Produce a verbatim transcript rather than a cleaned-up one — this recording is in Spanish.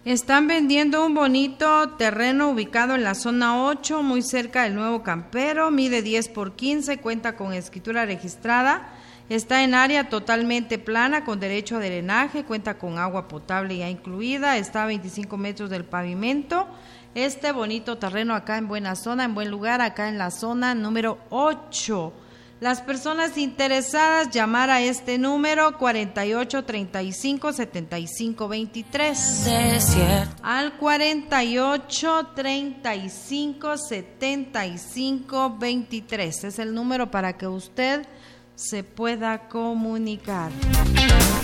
Están vendiendo un bonito terreno ubicado en la zona ocho, muy cerca del Nuevo Campero, mide diez por quince, cuenta con escritura registrada, está en área totalmente plana con derecho a drenaje, cuenta con agua potable ya incluida, está a veinticinco metros del pavimento. Este bonito terreno acá en buena zona, en buen lugar, acá en la zona número ocho. Las personas interesadas, llamar a este número cuarenta y ocho, treinta y cinco, setenta y cinco, veintitrés. Al cuarenta y ocho, treinta y cinco, setenta y cinco, veintitrés. Es el número para que usted se pueda comunicar.